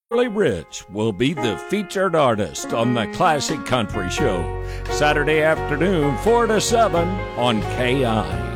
Charlie Rich will be the featured artist on the Classic Country Show, Saturday afternoon, 4 to 7 on KI.